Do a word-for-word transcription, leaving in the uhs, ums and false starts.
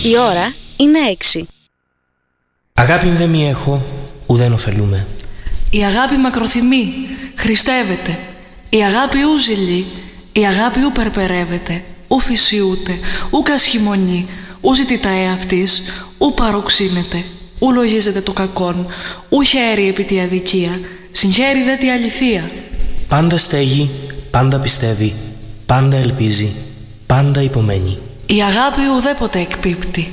Η ώρα είναι έξι. Αγάπη δε μη έχω, ουδέν ωφελούμε. Η αγάπη μακροθυμεί, χριστεύεται. Η αγάπη ου ζηλεί, η αγάπη ου περπερεύεται, ου φυσιούται, ου κασχημονεί, ου ζητητά εαυτής, ου παροξύνεται, ου λογίζεται το κακόν, ου χαίρει επί τη αδικία, συγχαίρει δε τη αληθεία. Πάντα στέγει, πάντα πιστεύει, πάντα ελπίζει, πάντα υπομένει. Η αγάπη ουδέποτε εκπίπτει,